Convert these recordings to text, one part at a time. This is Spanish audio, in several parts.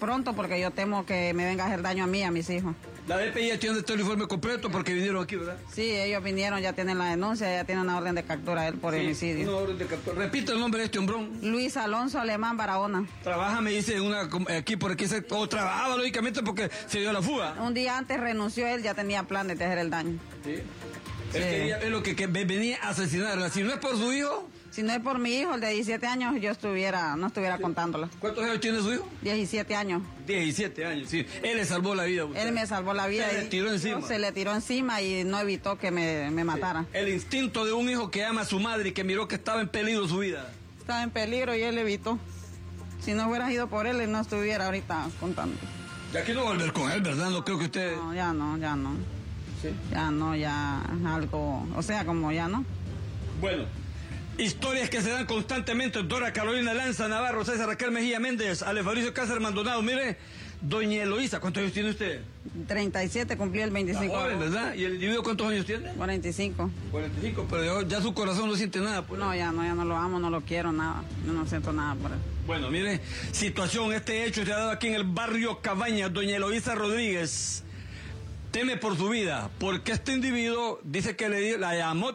pronto porque yo temo que me venga a hacer daño a mí y a mis hijos. La DPI ya tiene este uniforme completo porque vinieron aquí, ¿verdad? Sí, ellos vinieron, ya tienen la denuncia, ya tienen una orden de captura a él por homicidio. Una orden de captura. Repite el nombre de este hombrón. Luis Alonso Alemán Barahona. Trabaja, me dice, por aquí, o trabajaba lógicamente porque se dio a la fuga. Un día antes renunció él, ya tenía planes de hacer el daño. Sí. Sí. Es lo que venía a asesinarla. Si no es por su hijo... Si no es por mi hijo, el de 17 años, yo no estuviera contándola. ¿Cuántos años tiene su hijo? 17 años. 17 años, sí. Él le salvó la vida a usted. Él me salvó la vida. Se le tiró encima. Se le tiró encima y no evitó que me matara. El instinto de un hijo que ama a su madre y que miró que estaba en peligro su vida. Estaba en peligro y él evitó. Si no hubieras ido por él no estuviera ahorita contando. Ya quiero volver con él, ¿verdad? No creo que usted... No, ya no. ¿Sí? Ya algo... O sea, como ya no. Bueno... Historias que se dan constantemente. Dora Carolina Lanza Navarro, César Raquel Mejía Méndez, Ale Fabricio Cáceres Maldonado. Mire, doña Eloísa, ¿cuántos años tiene usted? 37, cumplió el 25. Joven, ¿verdad? ¿Y el individuo cuántos años tiene? 45. 45, pero ya su corazón no siente nada. Pues. No, ya no lo amo, no lo quiero, nada. Yo no siento nada por él. Bueno, mire, situación, este hecho se ha dado aquí en el barrio Cabañas. Doña Eloísa Rodríguez teme por su vida, porque este individuo dice que la llamó,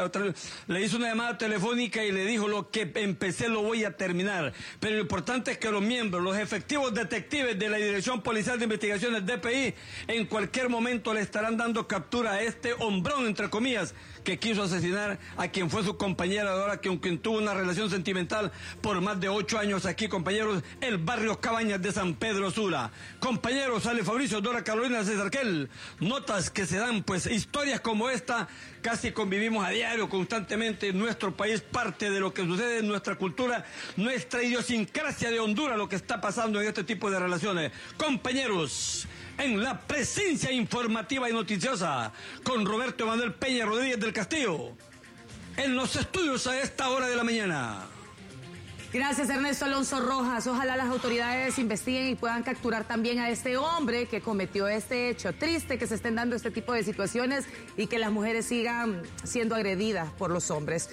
le hizo una llamada telefónica y le dijo: lo que empecé lo voy a terminar. Pero lo importante es que los efectivos detectives de la Dirección Policial de Investigaciones DPI, en cualquier momento le estarán dando captura a este hombrón, entre comillas, que quiso asesinar a quien fue su compañera de ahora, con quien tuvo una relación sentimental por más de 8 años aquí, compañeros, el barrio Cabañas de San Pedro Sula. Compañeros, Ale Fabricio, Dora Carolina, César Raquel. Notas que se dan, pues historias como esta casi convivimos a diario, constantemente en nuestro país, parte de lo que sucede en nuestra cultura, nuestra idiosincrasia de Honduras, lo que está pasando en este tipo de relaciones. Compañeros, en la presencia informativa y noticiosa con Roberto Emanuel Peña Rodríguez del Castillo, en los estudios a esta hora de la mañana. Gracias, Ernesto Alonso Rojas. Ojalá las autoridades investiguen y puedan capturar también a este hombre que cometió este hecho. Triste que se estén dando este tipo de situaciones y que las mujeres sigan siendo agredidas por los hombres.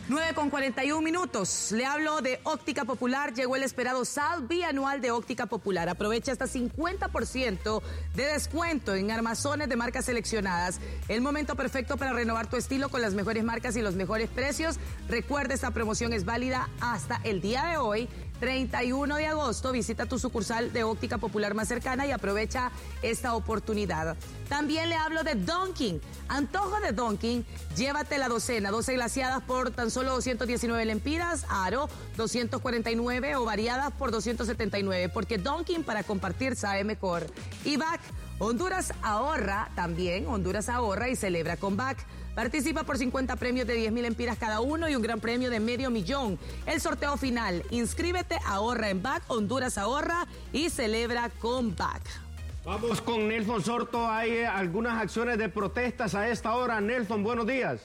9:41. Le hablo de Óptica Popular. Llegó el esperado sal bianual de Óptica Popular. Aprovecha hasta 50% de descuento en armazones de marcas seleccionadas. El momento perfecto para renovar tu estilo con las mejores marcas y los mejores precios. Recuerda, esta promoción es válida hasta el día de hoy, 31 de agosto. Visita tu sucursal de Óptica Popular más cercana y aprovecha esta oportunidad. También le hablo de Dunkin'. Antojo de Dunkin', llévate la docena, 12 glaseadas por tan solo 219 lempiras, Aro 249 o variadas por 279, porque Dunkin' para compartir sabe mejor. Y BAC, Honduras ahorra también, Honduras ahorra y celebra con BAC. Participa por 50 premios de 10,000 lempiras cada uno y un gran premio de $500,000. El sorteo final, inscríbete, ahorra en BAC, Honduras ahorra y celebra con BAC. Vamos con Nelson Sorto. Hay algunas acciones de protestas a esta hora. Nelson, buenos días.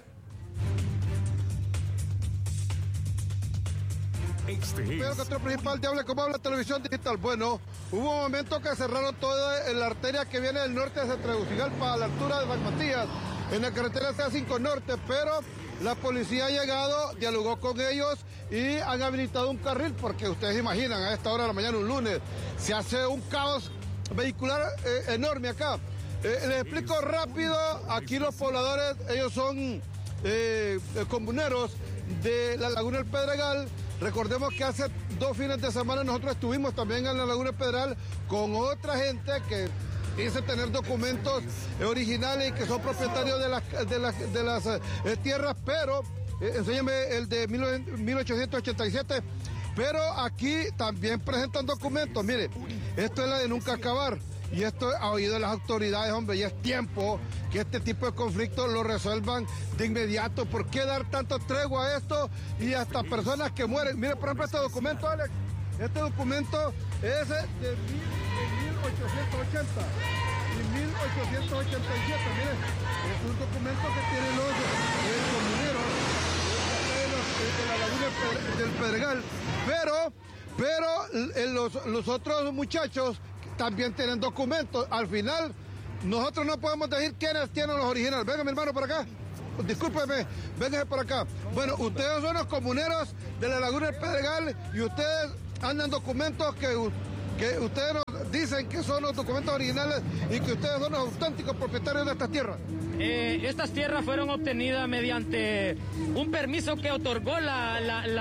Pedro Castro principal de Hable Como Habla Televisión Digital. Bueno, hubo un momento que cerraron toda la arteria que viene del norte hacia Tegucigalpa a la altura de San Matías, en la carretera C5 Norte, pero la policía ha llegado, dialogó con ellos y han habilitado un carril, porque ustedes imaginan, a esta hora de la mañana, un lunes, se hace un caos vehicular enorme acá. Les explico rápido. Aquí los pobladores, ellos son comuneros de la Laguna del Pedregal. Recordemos que hace 2 fines de semana nosotros estuvimos también en la Laguna del Pedregal con otra gente que dice tener documentos originales y que son propietarios de las tierras, pero enséñame el de 1887. Pero aquí también presentan documentos. Mire, esto es la de nunca acabar. Y esto ha oído de las autoridades, hombre, y es tiempo que este tipo de conflictos lo resuelvan de inmediato. ¿Por qué dar tanto tregua a esto y hasta personas que mueren? Mire, por ejemplo, este documento, Alex. Este documento es de 1880 y 1887. Mire, es un documento que tienen los comuneros de la Laguna del Pedregal. Pero los otros muchachos también tienen documentos. Al final, nosotros no podemos decir quiénes tienen los originales. Venga, mi hermano, por acá. Discúlpeme, véngase por acá. Bueno, ustedes son los comuneros de la Laguna del Pedregal y ustedes andan documentos que que ustedes nos dicen que son los documentos originales y que ustedes son los auténticos propietarios de estas tierras. Estas tierras fueron obtenidas mediante un permiso que otorgó la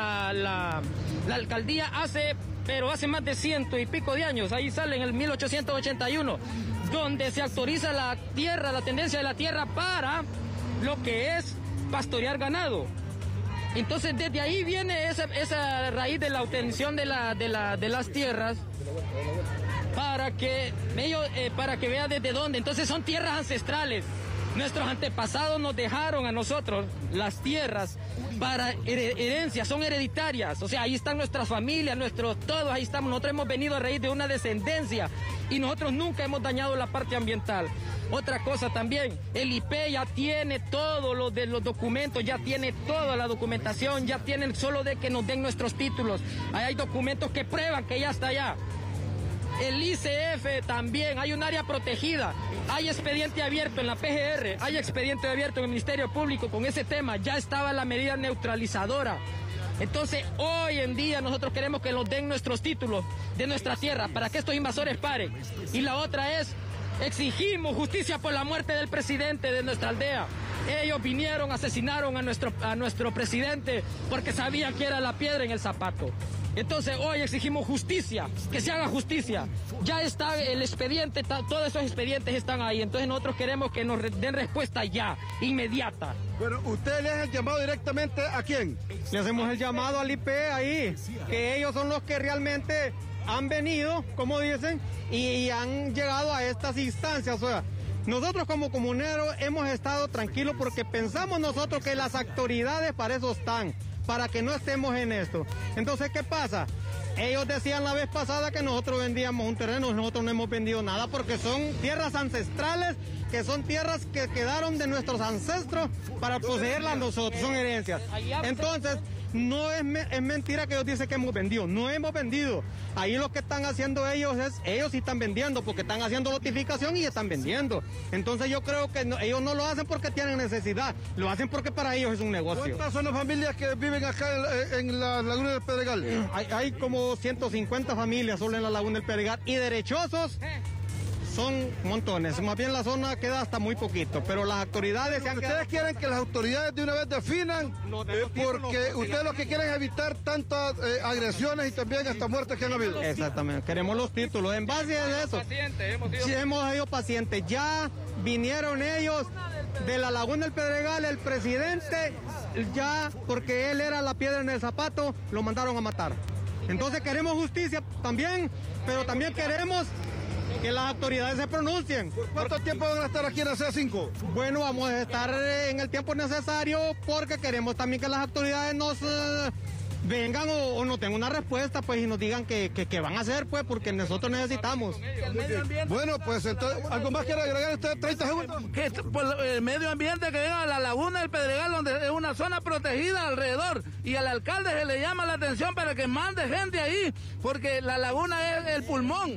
alcaldía hace más de 100 y pico de años. Ahí sale en el 1881, donde se autoriza la tenencia de la tierra para lo que es pastorear ganado. Entonces desde ahí viene esa raíz de la obtención de las tierras para que vean desde dónde. Entonces son tierras ancestrales. Nuestros antepasados nos dejaron a nosotros las tierras para herencia, son hereditarias. O sea, ahí están nuestras familias, todos ahí estamos. Nosotros hemos venido a raíz de una descendencia y nosotros nunca hemos dañado la parte ambiental. Otra cosa también, el IP ya tiene todos los documentos, ya tiene toda la documentación, ya tienen solo de que nos den nuestros títulos. Ahí hay documentos que prueban que ya está allá. El ICF también, hay un área protegida, hay expediente abierto en la PGR, hay expediente abierto en el Ministerio Público con ese tema, ya estaba la medida neutralizadora. Entonces, hoy en día nosotros queremos que nos den nuestros títulos de nuestra tierra para que estos invasores paren. Y la otra es, exigimos justicia por la muerte del presidente de nuestra aldea. Ellos vinieron, asesinaron a nuestro presidente porque sabían que era la piedra en el zapato. Entonces hoy exigimos justicia, que se haga justicia. Ya está el expediente, todos esos expedientes están ahí. Entonces nosotros queremos que nos den respuesta ya, inmediata. Bueno, ¿ustedes le hacen el llamado directamente a quién? Le hacemos el llamado al IP ahí, que ellos son los que realmente han venido, como dicen, y han llegado a estas instancias. O sea, nosotros como comuneros hemos estado tranquilos porque pensamos nosotros que las autoridades para eso están, para que no estemos en esto. Entonces, ¿qué pasa? Ellos decían la vez pasada que nosotros vendíamos un terreno, nosotros no hemos vendido nada porque son tierras ancestrales, que son tierras que quedaron de nuestros ancestros para poseerlas nosotros, son herencias. Entonces, no es mentira que ellos dicen que hemos vendido, no hemos vendido. Ahí lo que están haciendo ellos sí están vendiendo, porque están haciendo notificación y están vendiendo. Entonces yo creo que ellos no lo hacen porque tienen necesidad, lo hacen porque para ellos es un negocio. ¿Cuántas son las familias que viven acá en la Laguna del Pedregal? Hay como 150 familias solo en la Laguna del Pedregal y derechosos son montones. Más bien la zona queda hasta muy poquito, pero las autoridades se han quedado... ¿Ustedes quieren que las autoridades de una vez definan? Porque ustedes lo que quieren es evitar tantas agresiones y también hasta muertes que han habido. Exactamente, queremos los títulos. En base a eso, sí, hemos sido pacientes. Ya vinieron ellos de la Laguna del Pedregal, el presidente, ya porque él era la piedra en el zapato, lo mandaron a matar. Entonces queremos justicia también, pero también queremos que las autoridades se pronuncien. ¿Por cuánto tiempo van a estar aquí en la C5? Bueno, vamos a estar en el tiempo necesario porque queremos también que las autoridades nos vengan o nos tengan una respuesta, pues, y nos digan qué van a hacer, pues, porque nosotros necesitamos. Bueno, pues entonces, ¿algo más quiere agregar usted? 30 segundos. Que por el medio ambiente que venga a la Laguna del Pedregal, donde es una zona protegida alrededor, y al alcalde se le llama la atención para que mande gente ahí, porque la laguna es el pulmón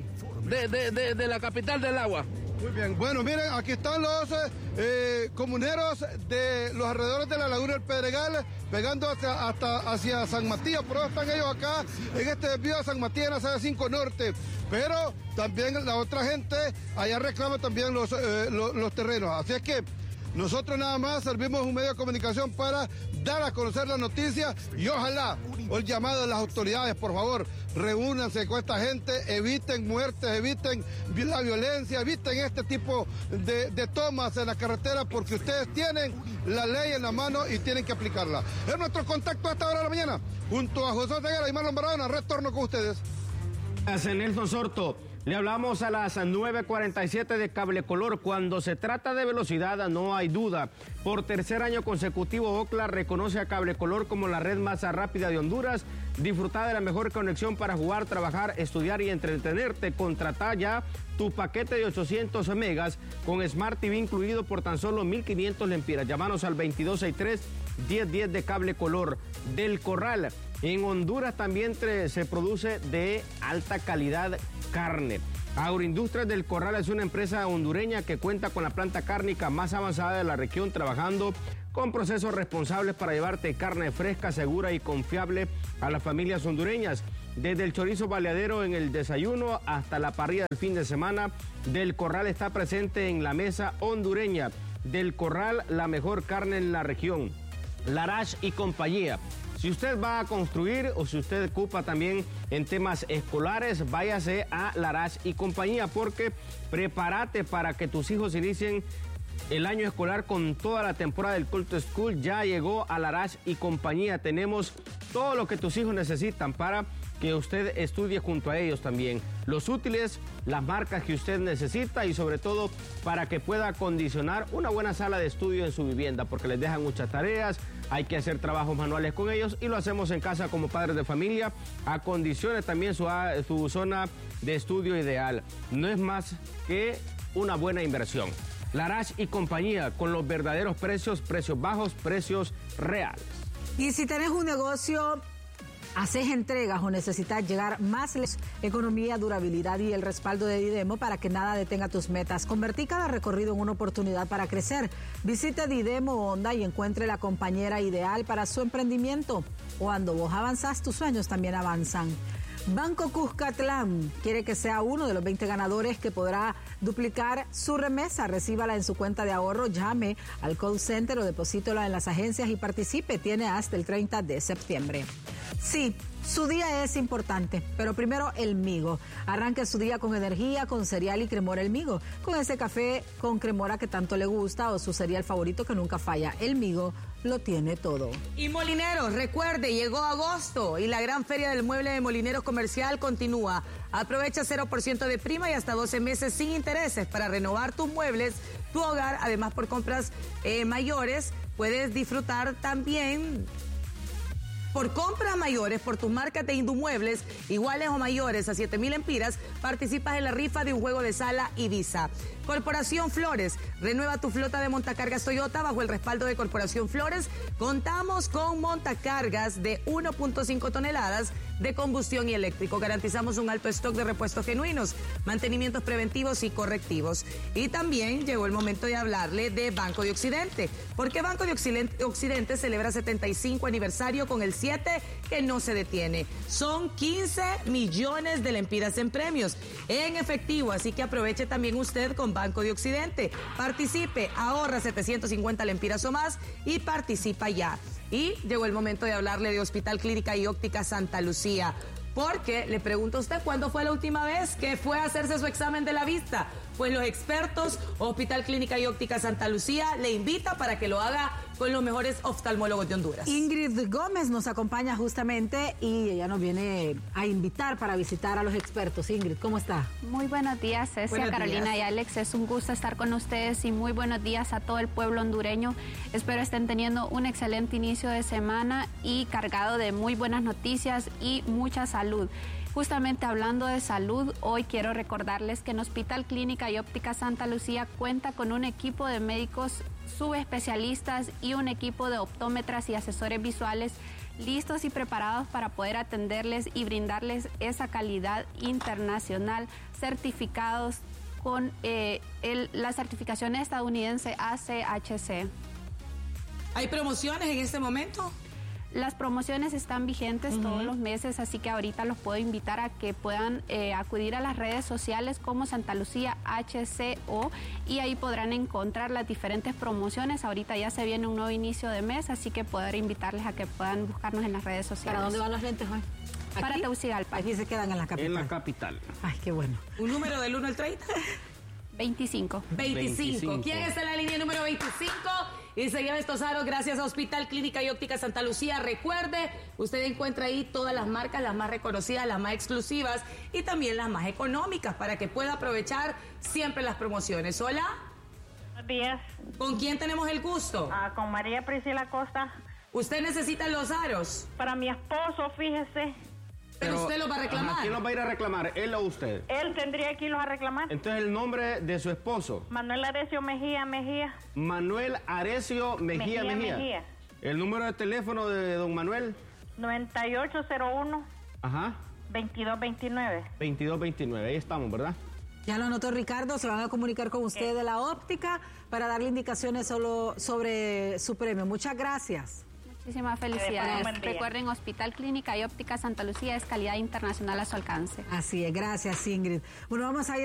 de la capital del agua. Muy bien, bueno, miren, aquí están los comuneros de los alrededores de la Laguna del Pedregal, pegando hacia San Matías. Por eso están ellos acá en este desvío de San Matías en la C5 Norte. Pero también la otra gente allá reclama también los terrenos. Así es que nosotros nada más servimos un medio de comunicación para dar a conocer la noticia y ojalá, o el llamado de las autoridades, por favor, reúnanse con esta gente, eviten muertes, eviten la violencia, eviten este tipo de tomas en la carretera porque ustedes tienen la ley en la mano y tienen que aplicarla. Es nuestro contacto a esta hora de la mañana, junto a José Ceguera y Marlon Barahona, retorno con ustedes. Gracias, Nelson Sorto. Le hablamos a las 9:47 de Cable Color. Cuando se trata de velocidad, no hay duda. Por tercer año consecutivo, Ookla reconoce a Cable Color como la red más rápida de Honduras. Disfruta de la mejor conexión para jugar, trabajar, estudiar y entretenerte. Contrata ya tu paquete de 800 megas con Smart TV incluido por tan solo 1,500 lempiras. Llámanos al 2263-1010 de Cable Color. Del Corral. En Honduras también se produce de alta calidad carne. Agroindustrias del Corral es una empresa hondureña que cuenta con la planta cárnica más avanzada de la región, trabajando con procesos responsables para llevarte carne fresca, segura y confiable a las familias hondureñas. desde el chorizo baleadero en el desayuno hasta la parrilla del fin de semana. Del Corral está presente en la mesa hondureña. Del Corral, la mejor carne en la región. Larache y compañía. Si usted va a construir o si usted ocupa también en temas escolares, váyase a Larache y compañía, porque prepárate para que tus hijos inicien el año escolar con toda la temporada del Cult to School. Ya llegó a Larache y compañía. Tenemos todo lo que tus hijos necesitan para que usted estudie junto a ellos también. Los útiles, las marcas que usted necesita y sobre todo para que pueda acondicionar una buena sala de estudio en su vivienda, porque les dejan muchas tareas, hay que hacer trabajos manuales con ellos y lo hacemos en casa como padres de familia. Acondicione también su zona de estudio ideal. No es más que una buena inversión. Larache y compañía, con los verdaderos precios, precios bajos, precios reales. Y si tenés un negocio, haces entregas o necesitas llegar más lejos, economía, durabilidad y el respaldo de Didemo para que nada detenga tus metas. Convertí cada recorrido en una oportunidad para crecer. Visite Didemo Honda y encuentre la compañera ideal para su emprendimiento. Cuando vos avanzás, tus sueños también avanzan. Banco Cuscatlán quiere que sea uno de los 20 ganadores que podrá duplicar su remesa. Recíbala en su cuenta de ahorro, llame al call center o deposítela en las agencias y participe. Tiene hasta el 30 de septiembre. Sí, su día es importante, pero primero el Migo. Arranque su día con energía, con cereal y cremora el Migo. Con ese café con cremora que tanto le gusta o su cereal favorito que nunca falla. El Migo lo tiene todo. Y Molineros, recuerde, llegó agosto y la gran feria del mueble de Molineros Comercial continúa. Aprovecha 0% de prima y hasta 12 meses sin intereses para renovar tus muebles, tu hogar. Además, por compras mayores, puedes disfrutar también. Por compras mayores, por tus marcas de Indumuebles, iguales o mayores a 7,000 empiras, participas en la rifa de un juego de sala Ibiza. Corporación Flores, renueva tu flota de montacargas Toyota bajo el respaldo de Corporación Flores. Contamos con montacargas de 1.5 toneladas de combustión y eléctrico. Garantizamos un alto stock de repuestos genuinos, mantenimientos preventivos y correctivos. Y también llegó el momento de hablarle de Banco de Occidente, porque Banco de Occidente celebra 75 aniversario con el 7 que no se detiene. Son 15 millones de lempiras en premios en efectivo, así que aproveche también usted con Banco de Occidente. Participe, ahorra 750 lempiras o más y participa ya. Y llegó el momento de hablarle de Hospital Clínica y Óptica Santa Lucía, porque le pregunto a usted cuándo fue la última vez que fue a hacerse su examen de la vista. Pues los expertos Hospital Clínica y Óptica Santa Lucía le invita para que lo haga con los mejores oftalmólogos de Honduras. Ingrid Gómez nos acompaña justamente y ella nos viene a invitar para visitar a los expertos. Ingrid, ¿cómo está? Muy buenos días, Cecia, Carolina y Alex. Es un gusto estar con ustedes y muy buenos días a todo el pueblo hondureño. Espero estén teniendo un excelente inicio de semana y cargado de muy buenas noticias y mucha salud. Justamente hablando de salud, hoy quiero recordarles que en Hospital Clínica y Óptica Santa Lucía cuenta con un equipo de médicos subespecialistas y un equipo de optómetras y asesores visuales listos y preparados para poder atenderles y brindarles esa calidad internacional, certificados con la certificación estadounidense ACHC. ¿Hay promociones en este momento? Las promociones están vigentes todos los meses, así que ahorita los puedo invitar a que puedan acudir a las redes sociales como Santa Lucía HCO y ahí podrán encontrar las diferentes promociones. Ahorita ya se viene un nuevo inicio de mes, así que poder invitarles a que puedan buscarnos en las redes sociales. ¿Para dónde van las lentes hoy? Para Tegucigalpa. Aquí se quedan en la capital. En la capital. Ay, qué bueno. ¿Un número del 1 al 30? 25. 25. ¿Quién está en la línea número 25? Y se lleva estos aros gracias a Hospital Clínica y Óptica Santa Lucía. Recuerde, usted encuentra ahí todas las marcas, las más reconocidas, las más exclusivas y también las más económicas para que pueda aprovechar siempre las promociones. Hola. Buenos días. ¿Con quién tenemos el gusto? Con María Priscila Costa. ¿Usted necesita los aros? Para mi esposo, fíjese. Pero usted los va a reclamar. ¿Quién los va a ir a reclamar? ¿Él o usted? Él tendría que irlos a reclamar. Entonces, el nombre de su esposo. Manuel Arecio Mejía. Manuel Arecio Mejía. El número de teléfono de don Manuel. 9801. Ajá. 2229. 2229, ahí estamos, ¿verdad? Ya lo anotó Ricardo, se van a comunicar con usted de la óptica para darle indicaciones solo sobre su premio. Muchas gracias. Muchísimas felicidades. Recuerden, Hospital Clínica y Óptica Santa Lucía es calidad internacional a su alcance. Así es, gracias Ingrid. Bueno, vamos a ir